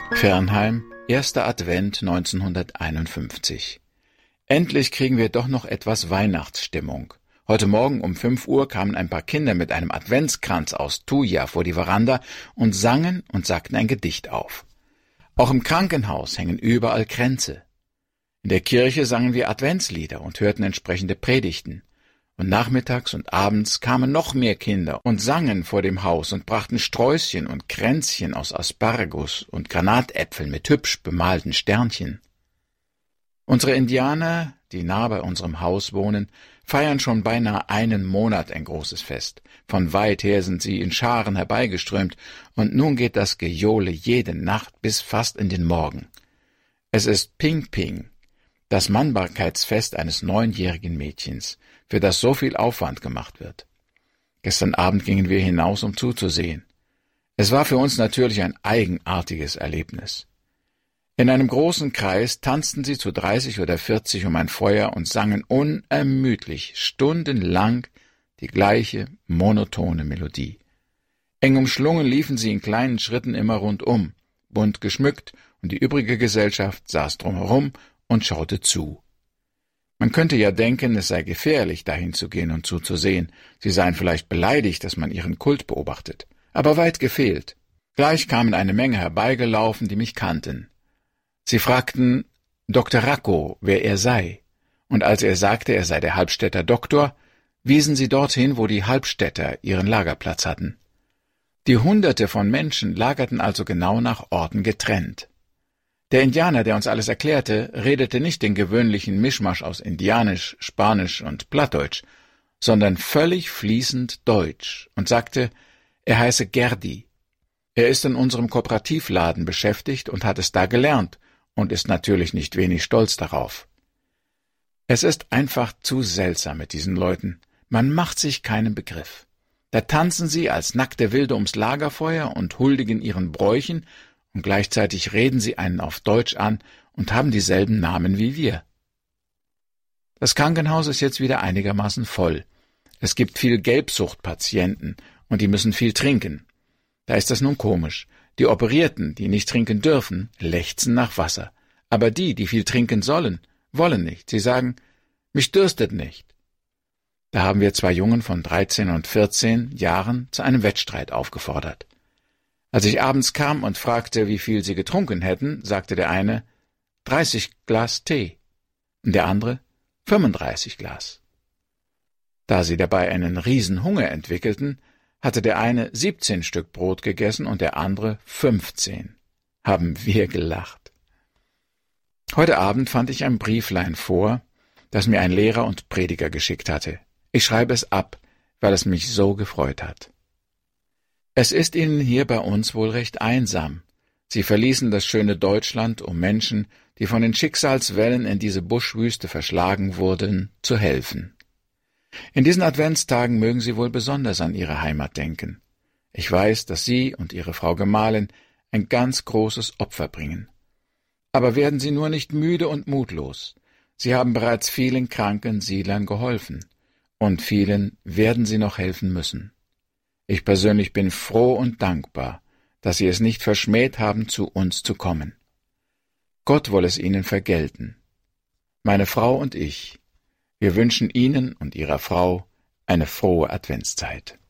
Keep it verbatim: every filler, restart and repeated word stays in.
Fernheim, erster Advent neunzehnhunderteinundfünfzig. Endlich kriegen wir doch noch etwas Weihnachtsstimmung. Heute Morgen um fünf Uhr kamen ein paar Kinder mit einem Adventskranz aus Tuya vor die Veranda und sangen und sagten ein Gedicht auf. Auch im Krankenhaus hängen überall Kränze. In der Kirche sangen wir Adventslieder und hörten entsprechende Predigten. Und nachmittags und abends kamen noch mehr Kinder und sangen vor dem Haus und brachten Sträußchen und Kränzchen aus Asparagus und Granatäpfeln mit hübsch bemalten Sternchen. Unsere Indianer, die nah bei unserem Haus wohnen, feiern schon beinahe einen Monat ein großes Fest. Von weit her sind sie in Scharen herbeigeströmt, und nun geht das Gejohle jede Nacht bis fast in den Morgen. Es ist Ping Ping, das Mannbarkeitsfest eines neunjährigen Mädchens, für das so viel Aufwand gemacht wird. Gestern Abend gingen wir hinaus, um zuzusehen. Es war für uns natürlich ein eigenartiges Erlebnis. In einem großen Kreis tanzten sie zu dreißig oder vierzig um ein Feuer und sangen unermüdlich stundenlang die gleiche monotone Melodie. Eng umschlungen liefen sie in kleinen Schritten immer rundum, bunt geschmückt, und die übrige Gesellschaft saß drumherum und schaute zu. Man könnte ja denken, es sei gefährlich, dahin zu gehen und zuzusehen. Sie seien vielleicht beleidigt, dass man ihren Kult beobachtet. Aber weit gefehlt. Gleich kamen eine Menge herbeigelaufen, die mich kannten. Sie fragten Doktor Racco, wer er sei. Und als er sagte, er sei der Halbstädter Doktor, wiesen sie dorthin, wo die Halbstädter ihren Lagerplatz hatten. Die Hunderte von Menschen lagerten also genau nach Orten getrennt. Der Indianer, der uns alles erklärte, redete nicht den gewöhnlichen Mischmasch aus Indianisch, Spanisch und Plattdeutsch, sondern völlig fließend Deutsch und sagte, er heiße Gerdi. Er ist in unserem Kooperativladen beschäftigt und hat es da gelernt und ist natürlich nicht wenig stolz darauf. Es ist einfach zu seltsam mit diesen Leuten. Man macht sich keinen Begriff. Da tanzen sie als nackte Wilde ums Lagerfeuer und huldigen ihren Bräuchen, und gleichzeitig reden sie einen auf Deutsch an und haben dieselben Namen wie wir. Das Krankenhaus ist jetzt wieder einigermaßen voll. Es gibt viel Gelbsuchtpatienten, und die müssen viel trinken. Da ist das nun komisch. Die Operierten, die nicht trinken dürfen, lechzen nach Wasser. Aber die, die viel trinken sollen, wollen nicht. Sie sagen, mich dürstet nicht. Da haben wir zwei Jungen von dreizehn und vierzehn Jahren zu einem Wettstreit aufgefordert. Als ich abends kam und fragte, wie viel sie getrunken hätten, sagte der eine, dreißig Glas Tee, und der andere, fünfunddreißig Glas. Da sie dabei einen Riesenhunger entwickelten, hatte der eine siebzehn Stück Brot gegessen und der andere fünfzehn. Haben wir gelacht. Heute Abend fand ich ein Brieflein vor, das mir ein Lehrer und Prediger geschickt hatte. Ich schreibe es ab, weil es mich so gefreut hat. Es ist ihnen hier bei uns wohl recht einsam. Sie verließen das schöne Deutschland, um Menschen, die von den Schicksalswellen in diese Buschwüste verschlagen wurden, zu helfen. In diesen Adventstagen mögen sie wohl besonders an ihre Heimat denken. Ich weiß, dass Sie und Ihre Frau Gemahlin ein ganz großes Opfer bringen. Aber werden Sie nur nicht müde und mutlos. Sie haben bereits vielen kranken Siedlern geholfen, und vielen werden Sie noch helfen müssen. Ich persönlich bin froh und dankbar, dass Sie es nicht verschmäht haben, zu uns zu kommen. Gott wolle es Ihnen vergelten. Meine Frau und ich, wir wünschen Ihnen und Ihrer Frau eine frohe Adventszeit.